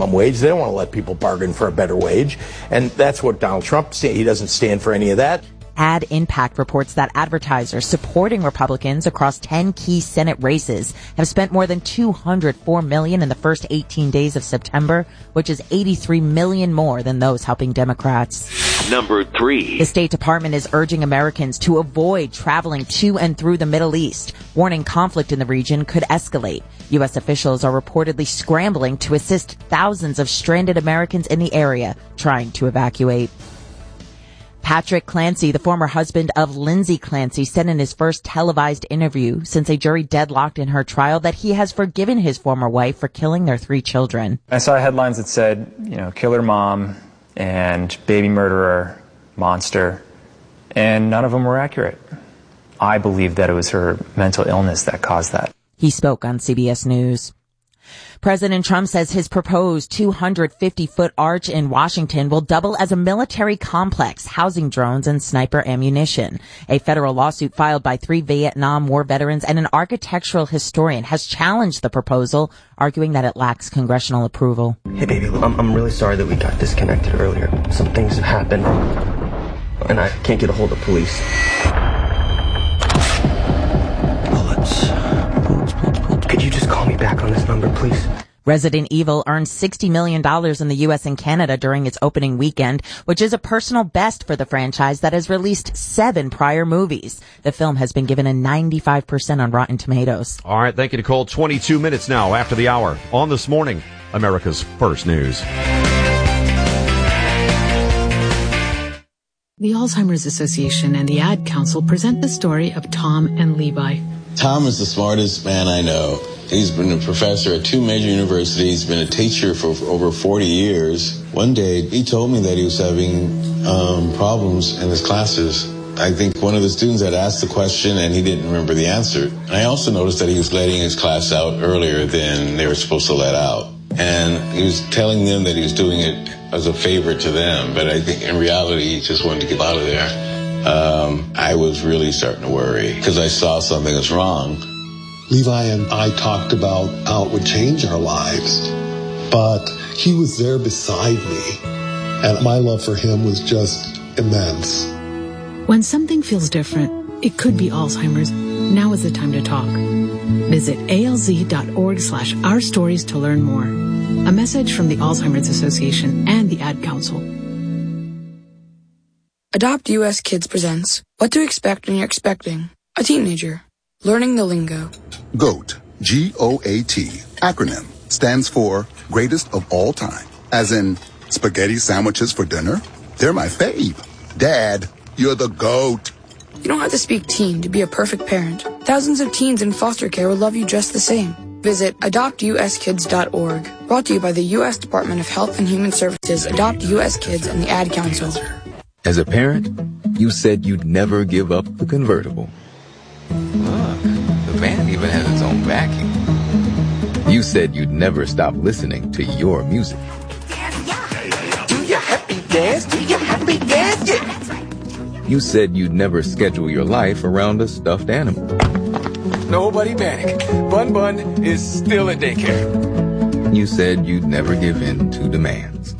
minimum wage. They don't want to let people bargain for a better wage. And that's what Donald Trump said. He doesn't stand for any of that. Ad Impact reports that advertisers supporting Republicans across 10 key Senate races have spent more than $204 million in the first 18 days of September, which is $83 million more than those helping Democrats. Number 3. The State Department is urging Americans to avoid traveling to and through the Middle East, warning conflict in the region could escalate. U.S. officials are reportedly scrambling to assist thousands of stranded Americans in the area trying to evacuate. Patrick Clancy, the former husband of Lindsay Clancy, said in his first televised interview since a jury deadlocked in her trial that he has forgiven his former wife for killing their 3 children. I saw headlines that said, killer mom and baby murderer, monster, and none of them were accurate. I believe that it was her mental illness that caused that. He spoke on CBS News. President Trump says his proposed 250-foot arch in Washington will double as a military complex, housing drones and sniper ammunition. A federal lawsuit filed by 3 Vietnam War veterans and an architectural historian has challenged the proposal, arguing that it lacks congressional approval. Hey, baby, I'm really sorry that we got disconnected earlier. Some things have happened, and I can't get a hold of police. Could you just call me back on this number, please? Resident Evil earned $60 million in the U.S. and Canada during its opening weekend, which is a personal best for the franchise that has released 7 prior movies. The film has been given a 95% on Rotten Tomatoes. All right, thank you, Nicole. 22 minutes now after the hour on This Morning, America's First News. The Alzheimer's Association and the Ad Council present the story of Tom and Levi. Tom is the smartest man I know. He's been a professor at 2 major universities, been a teacher for over 40 years. One day, he told me that he was having problems in his classes. I think one of the students had asked the question and he didn't remember the answer. And I also noticed that he was letting his class out earlier than they were supposed to let out. And he was telling them that he was doing it as a favor to them, but I think in reality, he just wanted to get out of there. I was really starting to worry because I saw something was wrong. Levi and I talked about how it would change our lives, but he was there beside me, and my love for him was just immense. When something feels different, it could be Alzheimer's. Now is the time to talk. Visit alz.org/ourstories to learn more. A message from the Alzheimer's Association and the Ad Council. Adopt US Kids presents What to Expect When You're Expecting a Teenager. Learning the Lingo. GOAT, G-O-A-T, acronym, stands for Greatest of All Time. As in, spaghetti sandwiches for dinner? They're my fave. Dad, you're the GOAT. You don't have to speak teen to be a perfect parent. Thousands of teens in foster care will love you just the same. Visit adoptuskids.org. Brought to you by the U.S. Department of Health and Human Services, Adopt US Kids, and the Ad Council. As a parent, you said you'd never give up the convertible. Look, the van even has its own backing. You said you'd never stop listening to your music. Do your happy dance, do your happy dance, yeah. You said you'd never schedule your life around a stuffed animal. Nobody panic. Bun Bun is still at daycare. You said you'd never give in to demands.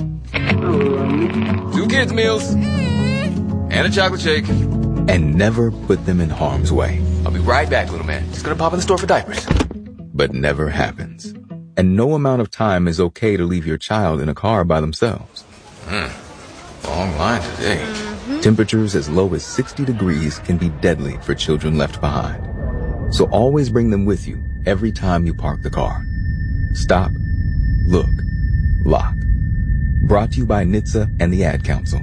2 kids' meals and a chocolate shake. And never put them in harm's way. I'll be right back, little man. Just gonna pop in the store for diapers. But never happens. And no amount of time is okay to leave your child in a car by themselves. Long line today. Temperatures as low as 60 degrees can be deadly for children left behind. So always bring them with you every time you park the car. Stop, look, lock. Brought to you by NHTSA and the Ad Council.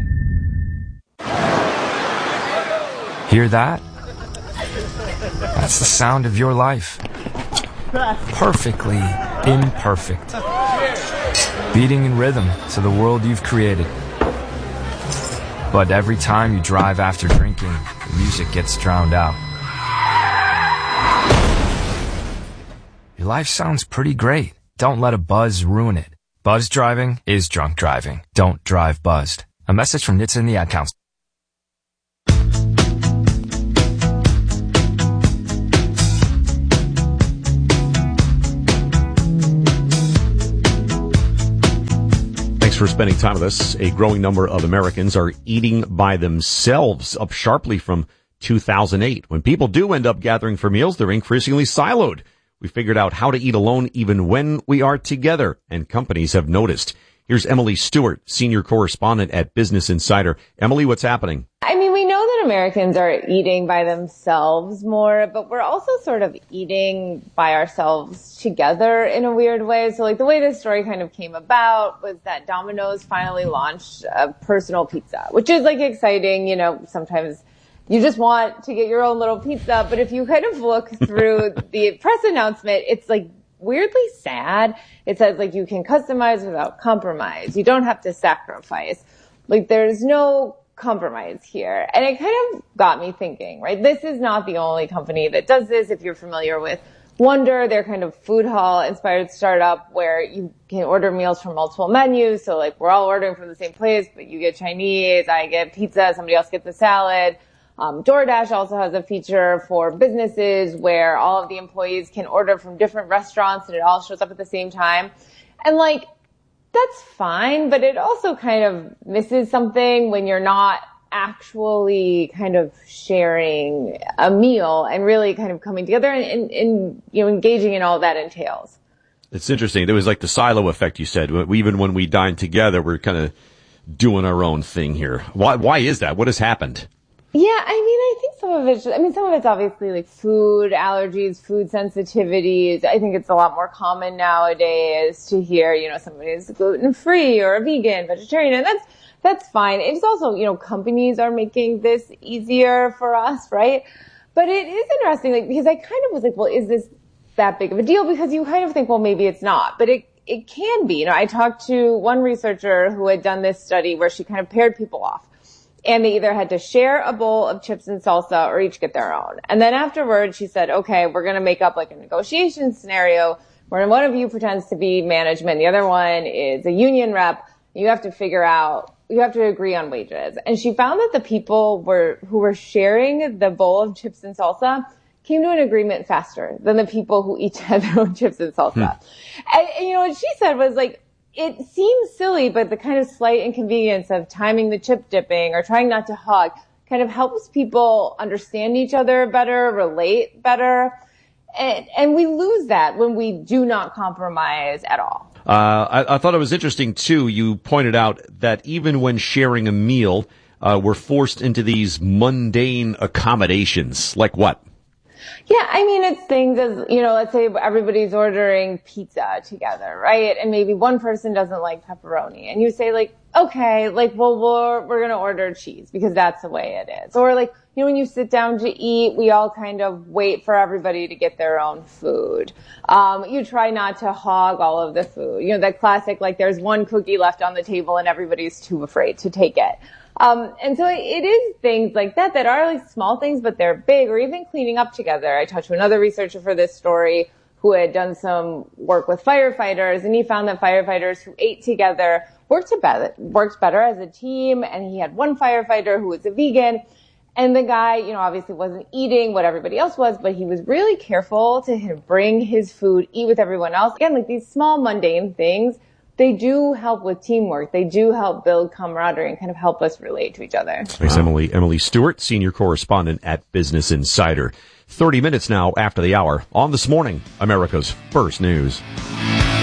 Hear that? That's the sound of your life. Perfectly imperfect. Beating in rhythm to the world you've created. But every time you drive after drinking, the music gets drowned out. Your life sounds pretty great. Don't let a buzz ruin it. Buzz driving is drunk driving. Don't drive buzzed. A message from NHTSA and the Ad Council. for spending time with us. A growing number of Americans are eating by themselves, up sharply from 2008. When people do end up gathering for meals, they're increasingly siloed. We figured out how to eat alone even when we are together, and companies have noticed. Here's Emily Stewart, senior correspondent at Business Insider. Emily, what's happening? I mean, we know that Americans are eating by themselves more, but we're also sort of eating by ourselves together in a weird way. So, like, the way this story kind of came about was that Domino's finally launched a personal pizza, which is, like, exciting. You know, sometimes you just want to get your own little pizza, but if you kind of look through the press announcement, it's, like, weirdly sad. It says, like, you can customize without compromise. You don't have to sacrifice. Like, there's no compromise here. And it kind of got me thinking, right? This is not the only company that does this. If you're familiar with Wonder, they're kind of food hall inspired startup where you can order meals from multiple menus. So, like, we're all ordering from the same place, but you get Chinese, I get pizza, somebody else gets a salad. DoorDash also has a feature for businesses where all of the employees can order from different restaurants and it all shows up at the same time. And, like, that's fine, but it also kind of misses something when you're not actually kind of sharing a meal and really kind of coming together and you know, engaging in all that entails. It's interesting. It was like the silo effect you said. Even when we dine together, we're kind of doing our own thing here. Why is that? What has happened? Yeah, I mean, I think some of it's obviously like food allergies, food sensitivities. I think it's a lot more common nowadays to hear, you know, somebody's gluten-free or a vegan, vegetarian, and that's fine. It's also, you know, companies are making this easier for us, right? But it is interesting, like, because I kind of was like, well, is this that big of a deal? Because you kind of think, well, maybe it's not, but it can be. You know, I talked to one researcher who had done this study where she kind of paired people off. And they either had to share a bowl of chips and salsa or each get their own. And then afterwards, she said, okay, we're going to make up like a negotiation scenario where one of you pretends to be management. The other one is a union rep. You have to agree on wages. And she found that the people who were sharing the bowl of chips and salsa came to an agreement faster than the people who each had their own chips and salsa. And you know, what she said was like, it seems silly, but the kind of slight inconvenience of timing the chip dipping or trying not to hug kind of helps people understand each other better, relate better. And we lose that when we do not compromise at all. I thought it was interesting, too. You pointed out that even when sharing a meal, we're forced into these mundane accommodations. Like what? Yeah, I mean, it's things as, you know, let's say everybody's ordering pizza together, right? And maybe one person doesn't like pepperoni. And you say, like, okay, like, well, we're going to order cheese because that's the way it is. Or, like, you know, when you sit down to eat, we all kind of wait for everybody to get their own food. You try not to hog all of the food. You know, that classic, like, there's one cookie left on the table and everybody's too afraid to take it. And so it is things like that are like small things, but they're big, or even cleaning up together. I talked to another researcher for this story who had done some work with firefighters, and he found that firefighters who ate together worked better as a team. And he had one firefighter who was a vegan, and the guy, you know, obviously wasn't eating what everybody else was, but he was really careful to bring his food, eat with everyone else. Again, like these small mundane things, they do help with teamwork. They do help build camaraderie and kind of help us relate to each other. Thanks, Emily. Emily Stewart, senior correspondent at Business Insider. 30 minutes now after the hour on This Morning, America's First News.